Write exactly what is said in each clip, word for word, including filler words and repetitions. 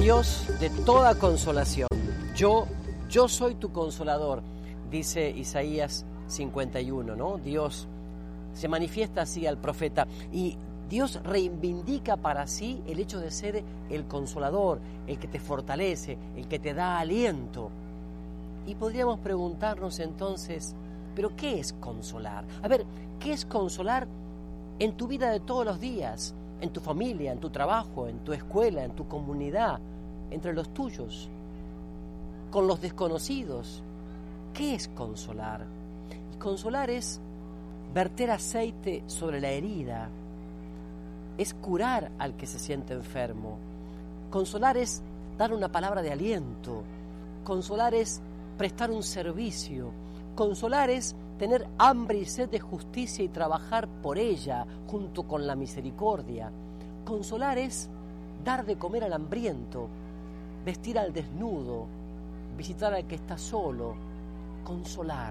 Dios de toda consolación. Yo, yo soy tu consolador, dice Isaías cincuenta y uno, ¿no? Dios se manifiesta así al profeta y Dios reivindica para sí el hecho de ser el consolador, el que te fortalece, el que te da aliento. Y podríamos preguntarnos entonces, ¿pero qué es consolar? A ver, ¿qué es consolar en tu vida de todos los días? En tu familia, en tu trabajo, en tu escuela, en tu comunidad, entre los tuyos, con los desconocidos. ¿Qué es consolar? Y consolar es verter aceite sobre la herida, es curar al que se siente enfermo. Consolar es dar una palabra de aliento. Consolar es prestar un servicio. Consolar es tener hambre y sed de justicia y trabajar por ella junto con la misericordia. Consolar es dar de comer al hambriento, vestir al desnudo, visitar al que está solo. Consolar.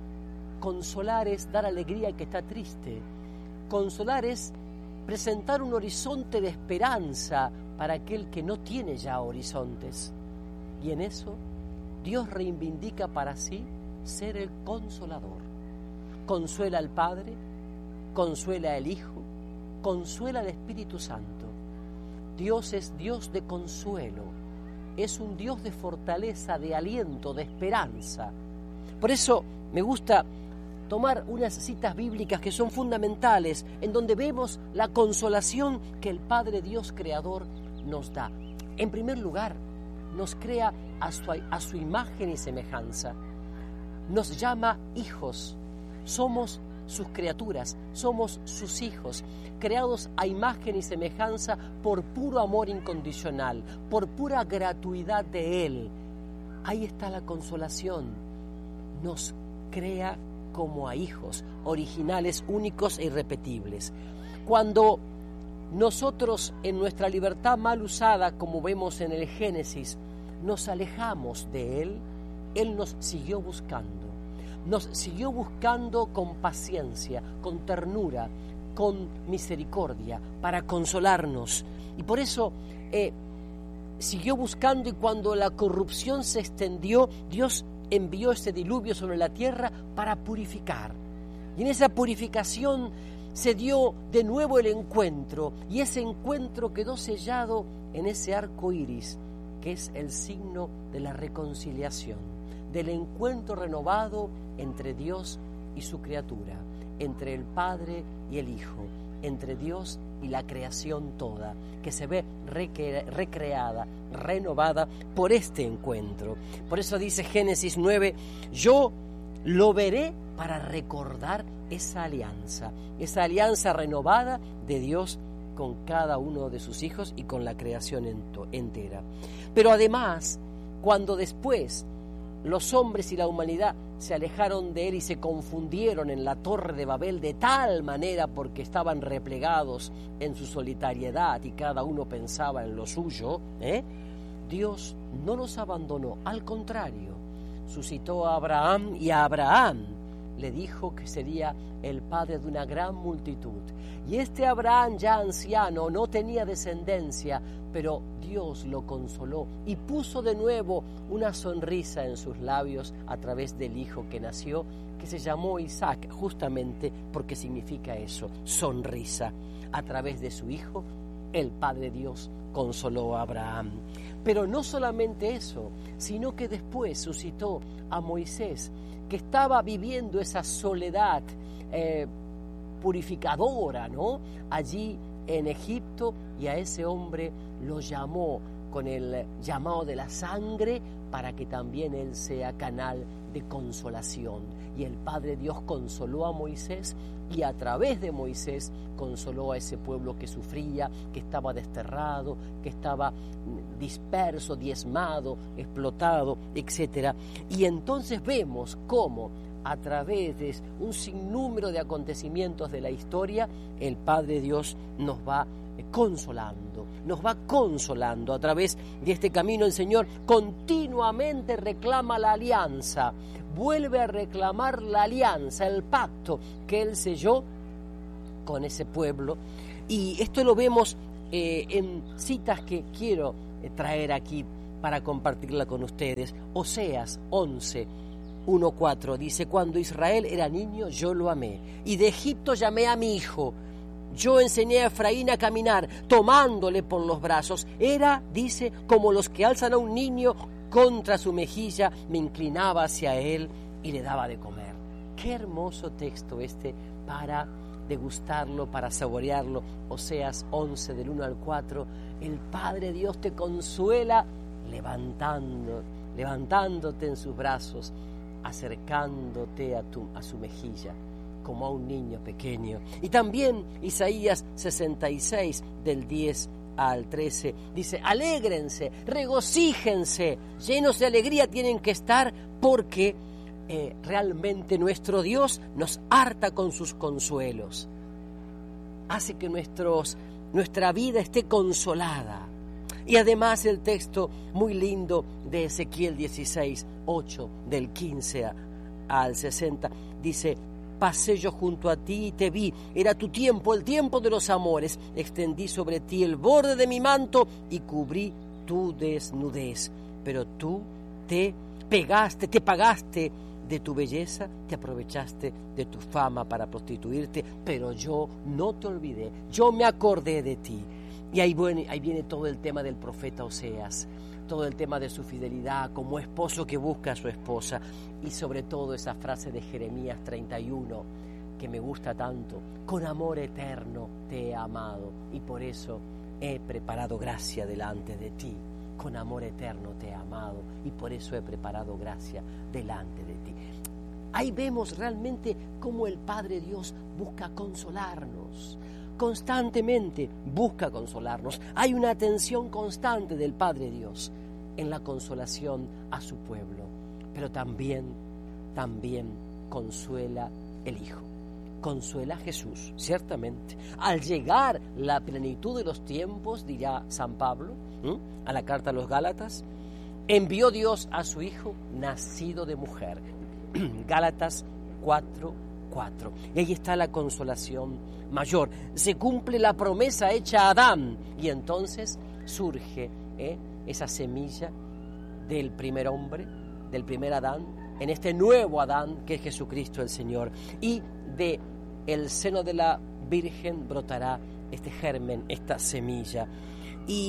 Consolar es dar alegría al que está triste. Consolar es presentar un horizonte de esperanza para aquel que no tiene ya horizontes. Y en eso Dios reivindica para sí ser el consolador. Consuela al Padre, consuela al Hijo, consuela al Espíritu Santo. Dios es Dios de consuelo, es un Dios de fortaleza, de aliento, de esperanza. Por eso me gusta tomar unas citas bíblicas que son fundamentales, en donde vemos la consolación que el Padre Dios Creador nos da. En primer lugar, nos crea a su, a su imagen y semejanza. Nos llama hijos. Somos sus criaturas, somos sus hijos, creados a imagen y semejanza por puro amor incondicional, por pura gratuidad de Él. Ahí está la consolación. Nos crea como a hijos, originales, únicos e irrepetibles. Cuando nosotros en nuestra libertad mal usada, como vemos en el Génesis, nos alejamos de Él, Él nos siguió buscando. Nos siguió buscando con paciencia, con ternura, con misericordia, para consolarnos. Y por eso eh, siguió buscando, y cuando la corrupción se extendió, Dios envió ese diluvio sobre la tierra para purificar. Y en esa purificación se dio de nuevo el encuentro, y ese encuentro quedó sellado en ese arco iris, que es el signo de la reconciliación, del encuentro renovado entre Dios y su criatura, entre el Padre y el Hijo, entre Dios y la creación toda, que se ve recre- recreada, renovada por este encuentro. Por eso dice Génesis nueve, yo lo veré para recordar esa alianza, esa alianza renovada de Dios con cada uno de sus hijos y con la creación ento- entera. Pero además, cuando después los hombres y la humanidad se alejaron de Él y se confundieron en la Torre de Babel de tal manera porque estaban replegados en su solitariedad y cada uno pensaba en lo suyo, ¿eh? Dios no los abandonó, al contrario, suscitó a Abraham y a Abraham le dijo que sería el padre de una gran multitud. Y este Abraham, ya anciano, no tenía descendencia, pero Dios lo consoló y puso de nuevo una sonrisa en sus labios a través del hijo que nació, que se llamó Isaac, justamente porque significa eso, sonrisa. A través de su hijo, el Padre Dios consoló a Abraham. Pero no solamente eso, sino que después suscitó a Moisés, que estaba viviendo esa soledad eh, purificadora, ¿no? Allí en Egipto, y a ese hombre lo llamó con el llamado de la sangre para que también él sea canal de consolación. Y el Padre Dios consoló a Moisés y a través de Moisés consoló a ese pueblo que sufría, que estaba desterrado, que estaba disperso, diezmado, explotado, etcétera. Y entonces vemos cómo a través de un sinnúmero de acontecimientos de la historia, el Padre Dios nos va consolando, nos va consolando a través de este camino. El Señor continuamente reclama la alianza, vuelve a reclamar la alianza, el pacto que Él selló con ese pueblo. Y esto lo vemos eh, en citas que quiero eh, traer aquí para compartirla con ustedes. Oseas once, uno, cuatro dice: cuando Israel era niño yo lo amé, y de Egipto llamé a mi hijo. Yo enseñé a Efraín a caminar, tomándole por los brazos. Era, dice, como los que alzan a un niño contra su mejilla, me inclinaba hacia él y le daba de comer. Qué hermoso texto este para degustarlo, para saborearlo. Oseas once, del uno al cuatro. El Padre Dios te consuela levantando, levantándote en sus brazos, acercándote a, tu, a su mejilla, como a un niño pequeño. Y también Isaías sesenta y seis, del diez al trece, dice: alégrense, regocíjense, llenos de alegría tienen que estar, porque eh, realmente nuestro Dios nos harta con sus consuelos, hace que nuestros, nuestra vida esté consolada. Y además el texto muy lindo de Ezequiel dieciséis, ocho, del quince al sesenta, dice: pasé yo junto a ti y te vi, era tu tiempo, el tiempo de los amores, extendí sobre ti el borde de mi manto y cubrí tu desnudez, pero tú te pegaste, te pagaste de tu belleza, te aprovechaste de tu fama para prostituirte, pero yo no te olvidé, yo me acordé de ti. Y ahí viene, ahí viene todo el tema del profeta Oseas, todo el tema de su fidelidad como esposo que busca a su esposa, y sobre todo esa frase de Jeremías treinta y uno que me gusta tanto: con amor eterno te he amado y por eso he preparado gracia delante de ti. Con amor eterno te he amado y por eso he preparado gracia delante de ti. Ahí vemos realmente cómo el Padre Dios busca consolarnos. Constantemente busca consolarnos. Hay una atención constante del Padre Dios en la consolación a su pueblo, pero también, también consuela el Hijo, consuela a Jesús, ciertamente. Al llegar la plenitud de los tiempos, dirá San Pablo, ¿eh? a la carta a los Gálatas, envió Dios a su Hijo nacido de mujer. Gálatas cuatro, cuatro. Y ahí está la consolación mayor. Se cumple la promesa hecha a Adán y entonces surge ¿eh? esa semilla del primer hombre, del primer Adán, en este nuevo Adán que es Jesucristo el Señor. Y de el seno de la Virgen brotará este germen, esta semilla.